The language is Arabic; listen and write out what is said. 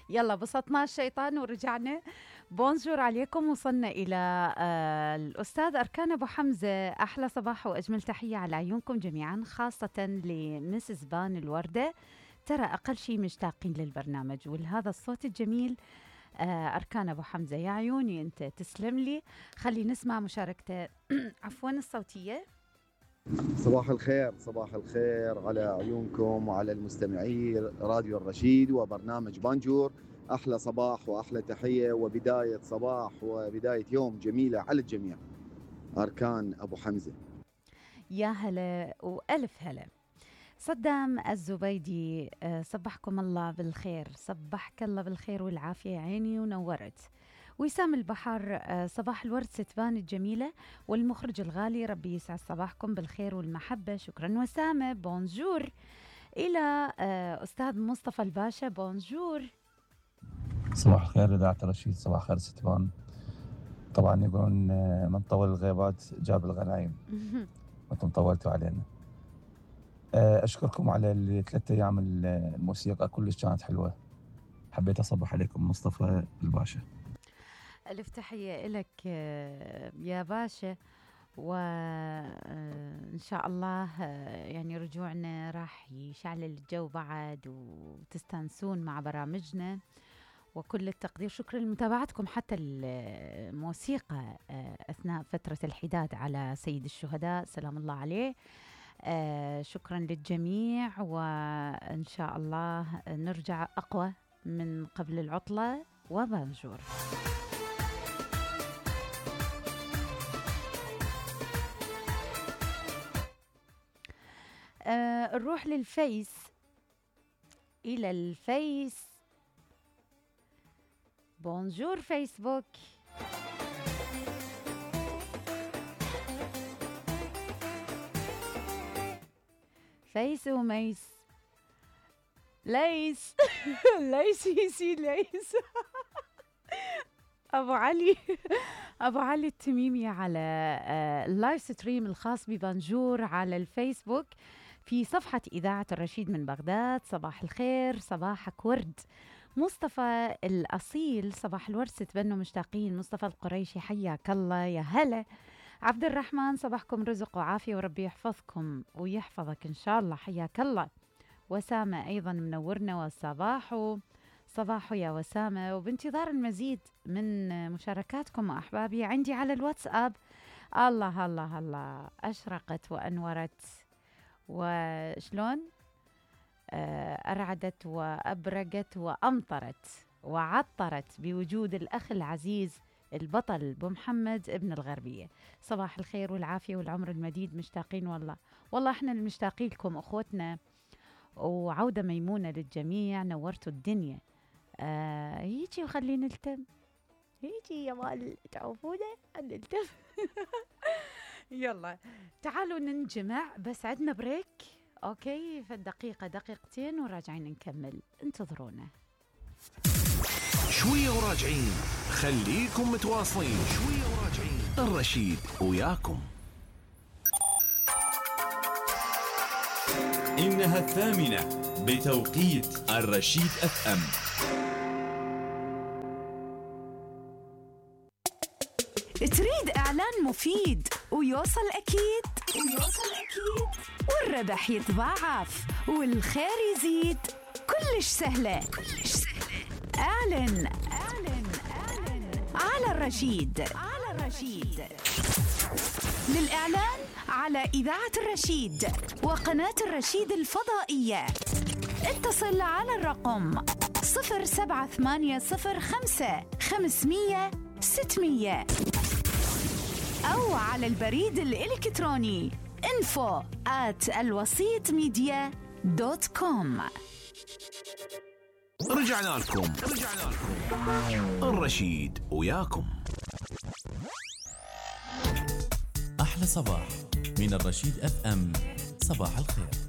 يلا بسطنا الشيطان ورجعنا. بونجور عليكم. وصلنا إلى الأستاذ أركان أبو حمزة. أحلى صباح وأجمل تحية على عيونكم جميعا، خاصة لمسز بان الوردة. ترى أقل شيء مشتاقين للبرنامج ولهذا الصوت الجميل. أركان أبو حمزة يا عيوني أنت، تسلم لي. خلي نسمع مشاركته عفوا الصوتية. صباح الخير، صباح الخير على عيونكم وعلى المستمعين راديو الرشيد وبرنامج بانجور. أحلى صباح وأحلى تحية وبداية صباح وبداية يوم جميلة على الجميع. أركان أبو حمزة. يا هلا وألف هلا. صدام الزبيدي، صبحكم الله بالخير. صبحك الله بالخير والعافية يا عيني ونورت. وسام البحر، صباح الورد ستبان الجميلة والمخرج الغالي، ربي يسعد صباحكم بالخير والمحبة. شكرا وسامة. بونجور إلى أستاذ مصطفى الباشا. بونجور. صباح الخير إذاعة الرشيد، صباح الخير ستبان. طبعا يقولون من طول الغيبات جاب الغنايم. وانتم طولتوا علينا. أشكركم على الثلاثة أيام الموسيقى كلش كانت حلوة. حبيت أصبح عليكم مصطفى الباشا. ألف تحية لك يا باشا، وإن شاء الله يعني رجوعنا راح يشعل الجو بعد وتستانسون مع برامجنا وكل التقدير. شكرا لمتابعتكم حتى الموسيقى أثناء فترة الحداد على سيد الشهداء سلام الله عليه. شكرا للجميع، وإن شاء الله نرجع أقوى من قبل العطلة. وبانجور. نروح للفيس، إلى الفيس. بونجور فيسبوك. فيس وميس ليس ليس يسي ليس أبو علي التميمي على اللايف ستريم الخاص ببانجور على الفيسبوك في صفحة إذاعة الرشيد من بغداد. صباح الخير، صباحك ورد. مصطفى الأصيل، صباح الورد ستبنوا مشتاقين. مصطفى القريشي، حياك الله يا هلا. عبد الرحمن، صباحكم رزق وعافية وربي يحفظكم ويحفظك إن شاء الله، حياك الله. وسامة أيضا منورنا، والصباح صباح يا وسامة. وبانتظار المزيد من مشاركاتكم وأحبابي عندي على الواتساب. الله الله الله، أشرقت وأنورت وشلون أرعدت وأبرقت وأمطرت وعطرت بوجود الأخ العزيز البطل أبو محمد ابن الغربية. صباح الخير والعافية والعمر المديد. مشتاقين والله احنا المشتاقين لكم أخوتنا، وعودة ميمونة للجميع. نورتوا الدنيا. هيجي وخلي نلتم، هيجي يا مال تعرفونا نلتم. يلا تعالوا ننجمع، بس عندنا بريك اوكي في الدقيقة دقيقتين وراجعين نكمل، انتظرونا شوية وراجعين. خليكم متواصلين، شوية وراجعين. الرشيد وياكم. إنها 8 بتوقيت الرشيد FM. تريد إعلان مفيد ويوصل أكيد والربح يتضاعف والخير يزيد، كلش سهلة. اعلن على الرشيد. للإعلان على إذاعة الرشيد وقناة الرشيد الفضائية اتصل على الرقم 07805 أو على البريد الإلكتروني info@alwasitmedia.com. رجعنا لكم. الرشيد وياكم. أحلى صباح من الرشيد FM. صباح الخير.